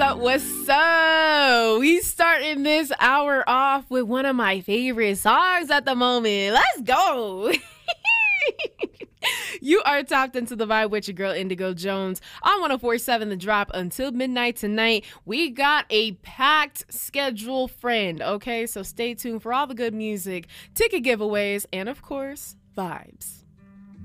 up? What's up? We starting this hour off with one of my favorite songs at the moment. Let's go. You are tapped into the vibe with your girl Indigo Jones on 104.7 The Drop until midnight tonight. We got a packed schedule, friend. Okay, so stay tuned for all the good music, ticket giveaways, and of course, vibes.